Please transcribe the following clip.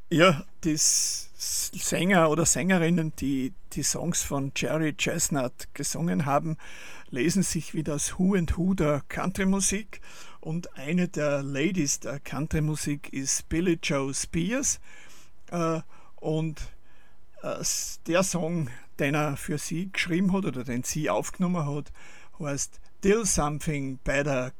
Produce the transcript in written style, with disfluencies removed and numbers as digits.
Ja, die Sänger oder Sängerinnen, die die Songs von Jerry Chestnut gesungen haben, lesen sich wie das Who and Who der Country-Musik. Und eine der Ladies der Country-Musik ist Billie Joe Spears. Äh, und der Song, den er für sie geschrieben hat oder den sie aufgenommen hat, heißt Till Something Better